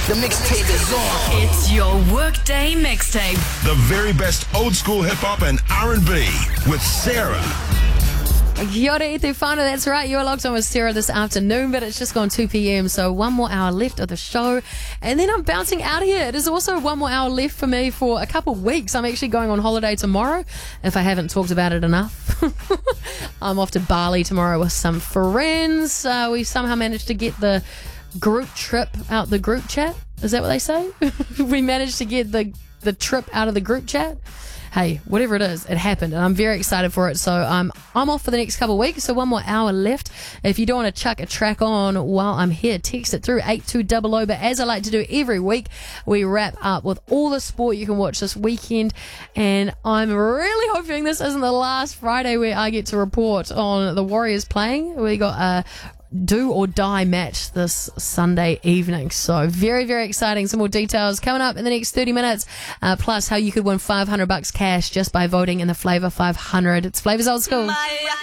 The mixtape is on. It's your workday mixtape. The very best old school hip hop and R&B with Sarah. Kia ora e te whānau, that's right, you're locked on with Sarah this afternoon, but it's just gone 2 p.m, so one more hour left of the show, and then I'm bouncing out of here. It is also one more hour left for me for a couple of weeks. I'm actually going on holiday tomorrow, if I haven't talked about it enough. I'm off to Bali tomorrow with some friends. We somehow managed to get the group trip out the group chat. Is that what they say? We managed to get the trip out of the group chat. Hey, whatever it is, it happened, and I'm very excited for it. So I'm off for the next couple of weeks, so one more hour left. If you don't want to chuck a track on while I'm here, text it through 8200. But as I like to do every week, we wrap up with all the sport you can watch this weekend, and I'm really hoping this isn't the last Friday where I get to report on the Warriors playing. We got a do or die match this Sunday evening, so very, very exciting. Some more details coming up in the next 30 minutes, plus how you could win $500 cash just by voting in the Flavour 500. It's Flavour's Old School.